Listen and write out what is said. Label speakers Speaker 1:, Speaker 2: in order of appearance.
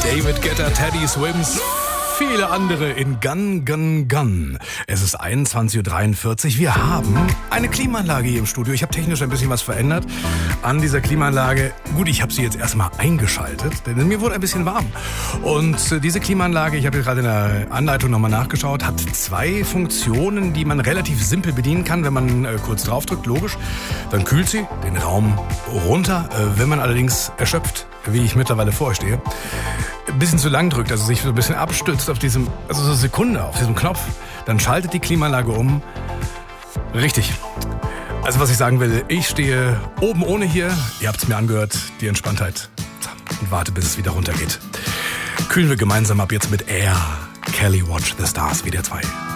Speaker 1: David Guetta, Teddy Swims, viele andere in Gun, Gun, Gun. Es ist 21.43 Uhr. Wir haben eine Klimaanlage hier im Studio. Ich habe technisch ein bisschen was verändert an dieser Klimaanlage. Gut, ich habe sie jetzt erstmal eingeschaltet, denn mir wurde ein bisschen warm. Und diese Klimaanlage, ich habe gerade in der Anleitung nochmal nachgeschaut, hat 2 Funktionen, die man relativ simpel bedienen kann, wenn man kurz draufdrückt, logisch. Dann kühlt sie den Raum runter. Wenn man allerdings erschöpft, wie ich mittlerweile vorstehe, ein bisschen zu lang drückt, also sich so ein bisschen abstützt auf diesem, also so eine Sekunde auf diesem Knopf, dann schaltet die Klimaanlage um. Richtig. Also was ich sagen will, ich stehe oben ohne hier, ihr habt es mir angehört, die Entspanntheit, und warte, bis es wieder runtergeht. Kühlen wir gemeinsam ab jetzt mit Air, Kelly Watch the Stars, wieder 2.